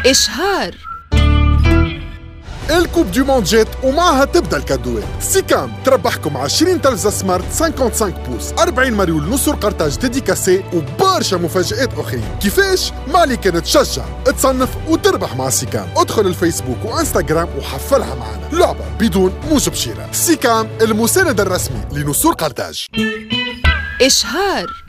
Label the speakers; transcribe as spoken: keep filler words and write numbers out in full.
Speaker 1: إشهار.
Speaker 2: الكوب دي موند جات ومعها تبدا الكادوات. سيكام تربحكم عشرين تلفزة سمارت خمسة وخمسين بوص، أربعين مريول نصر قرطاج ديديكاسي وبرشا مفاجآت أخرين. كيفاش؟ ما عليك كان تشجع، تصنف وتربح مع سيكام. ادخل الفيسبوك وانستغرام وحفلها معنا. لعبة بدون موجب شراء. سيكام المساند الرسمي لنصر قرطاج.
Speaker 1: إشهار.